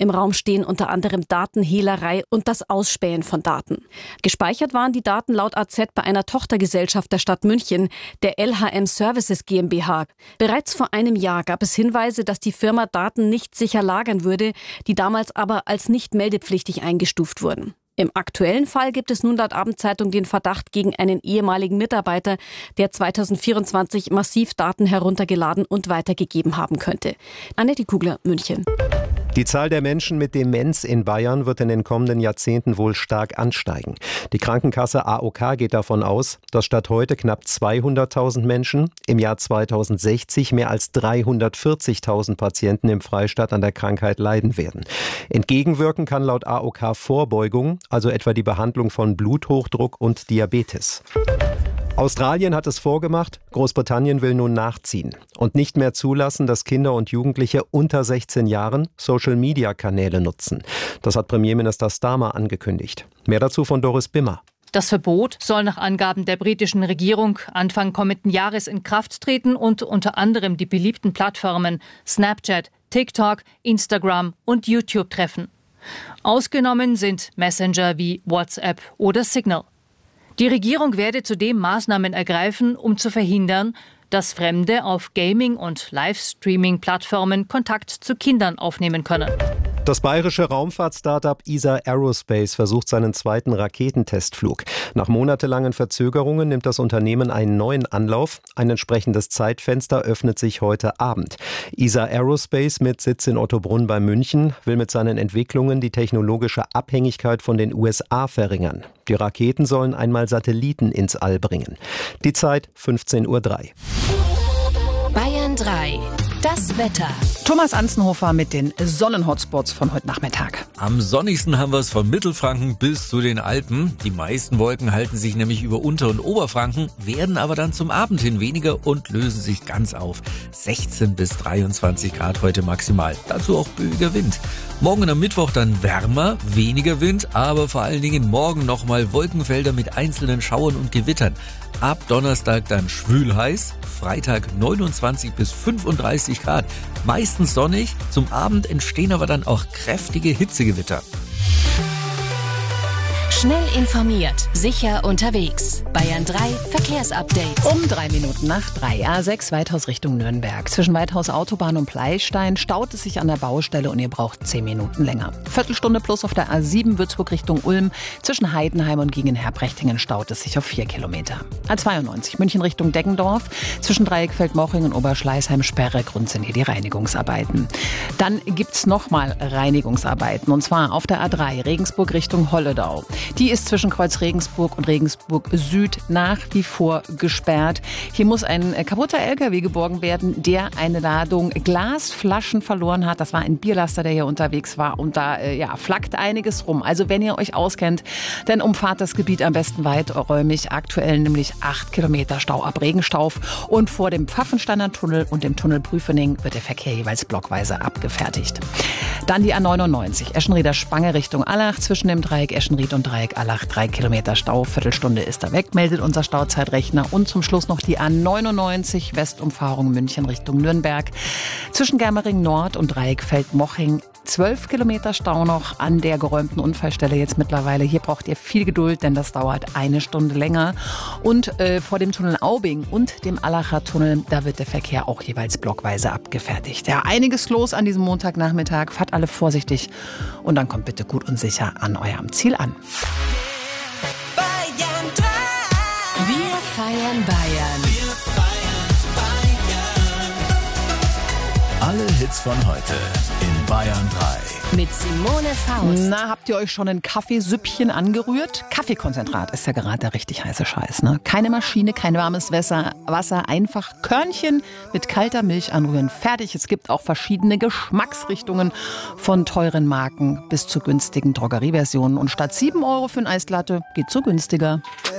Im Raum stehen unter anderem Datenhehlerei und das Ausspähen von Daten. Gespeichert waren die Daten laut AZ bei einer Tochtergesellschaft der Stadt München, der LHM Services GmbH. Bereits vor einem Jahr gab es Hinweise, dass die Firma Daten nicht sicher lagern würde, die damals aber als nicht meldepflichtig eingestuft wurden. Im aktuellen Fall gibt es nun laut Abendzeitung den Verdacht gegen einen ehemaligen Mitarbeiter, der 2024 massiv Daten heruntergeladen und weitergegeben haben könnte. Annette Kugler, München. Die Zahl der Menschen mit Demenz in Bayern wird in den kommenden Jahrzehnten wohl stark ansteigen. Die Krankenkasse AOK geht davon aus, dass statt heute knapp 200.000 Menschen im Jahr 2060 mehr als 340.000 Patienten im Freistaat an der Krankheit leiden werden. Entgegenwirken kann laut AOK Vorbeugung, also etwa die Behandlung von Bluthochdruck und Diabetes. Australien hat es vorgemacht, Großbritannien will nun nachziehen und nicht mehr zulassen, dass Kinder und Jugendliche unter 16 Jahren Social-Media-Kanäle nutzen. Das hat Premierminister Starmer angekündigt. Mehr dazu von Doris Bimmer. Das Verbot soll nach Angaben der britischen Regierung Anfang kommenden Jahres in Kraft treten und unter anderem die beliebten Plattformen Snapchat, TikTok, Instagram und YouTube treffen. Ausgenommen sind Messenger wie WhatsApp oder Signal. Die Regierung werde zudem Maßnahmen ergreifen, um zu verhindern, dass Fremde auf Gaming- und Livestreaming-Plattformen Kontakt zu Kindern aufnehmen können. Das bayerische Raumfahrt-Startup ESA Aerospace versucht seinen zweiten Raketentestflug. Nach monatelangen Verzögerungen nimmt das Unternehmen einen neuen Anlauf. Ein entsprechendes Zeitfenster öffnet sich heute Abend. ESA Aerospace mit Sitz in Ottobrunn bei München will mit seinen Entwicklungen die technologische Abhängigkeit von den USA verringern. Die Raketen sollen einmal Satelliten ins All bringen. Die Zeit 15:03 Uhr. Bayern 3. Das Wetter. Thomas Anzenhofer mit den Sonnenhotspots von heute Nachmittag. Am sonnigsten haben wir es von Mittelfranken bis zu den Alpen. Die meisten Wolken halten sich nämlich über Unter- und Oberfranken, werden aber dann zum Abend hin weniger und lösen sich ganz auf. 16 bis 23 Grad heute maximal. Dazu auch böiger Wind. Morgen und am Mittwoch dann wärmer, weniger Wind, aber vor allen Dingen morgen nochmal Wolkenfelder mit einzelnen Schauern und Gewittern. Ab Donnerstag dann schwül heiß, Freitag 29 bis 35 Grad. Meistens sonnig, zum Abend entstehen aber dann auch kräftige Hitzegewitter. Schnell informiert, sicher unterwegs. Bayern 3 Verkehrsupdate. Um 3 Minuten nach 3, A6 Weithaus Richtung Nürnberg. Zwischen Weithaus Autobahn und Pleistein staut es sich an der Baustelle und ihr braucht 10 Minuten länger. Viertelstunde plus auf der A7 Würzburg Richtung Ulm. Zwischen Heidenheim und Gegenherbrechtingen staut es sich auf 4 Kilometer. A92 München Richtung Deggendorf. Zwischen Dreieckfeld-Moching und Oberschleißheim Sperre. Grund sind hier die Reinigungsarbeiten. Dann gibt's nochmal Reinigungsarbeiten und zwar auf der A3 Regensburg Richtung Holledau. Die ist zwischen Kreuz Regensburg und Regensburg Süd nach wie vor gesperrt. Hier muss ein kaputter LKW geborgen werden, der eine Ladung Glasflaschen verloren hat. Das war ein Bierlaster, der hier unterwegs war und da flackt einiges rum. Also wenn ihr euch auskennt, dann umfahrt das Gebiet am besten weiträumig. Aktuell nämlich 8 Kilometer Stau ab Regenstauf und vor dem Pfaffensteiner Tunnel und dem Tunnel Prüfening wird der Verkehr jeweils blockweise abgefertigt. Dann die A99 Eschenrieder Spange Richtung Allach zwischen dem Dreieck Eschenried und Dreieck Allach 3 Kilometer Stau, Viertelstunde ist da weg, meldet unser Stauzeitrechner. Und zum Schluss noch die A99 Westumfahrung München Richtung Nürnberg. Zwischen Germering Nord und Dreieck Feldmoching 12 Kilometer Stau noch an der geräumten Unfallstelle jetzt mittlerweile. Hier braucht ihr viel Geduld, denn das dauert 1 Stunde länger. Und vor dem Tunnel Aubing und dem Allacher Tunnel, da wird der Verkehr auch jeweils blockweise abgefertigt. Ja, einiges los an diesem Montagnachmittag. Fahrt alle vorsichtig und dann kommt bitte gut und sicher an eurem Ziel an. Bayern 3. Wir feiern Bayern. Alle Hits von heute in Bayern 3. Mit Simone Faust. Na, habt ihr euch schon ein Kaffeesüppchen angerührt? Kaffeekonzentrat ist ja gerade der richtig heiße Scheiß, ne? Keine Maschine, kein warmes Wasser, einfach Körnchen mit kalter Milch anrühren. Fertig. Es gibt auch verschiedene Geschmacksrichtungen von teuren Marken bis zu günstigen Drogerieversionen. Und statt 7 € für ein Eislatte geht so günstiger.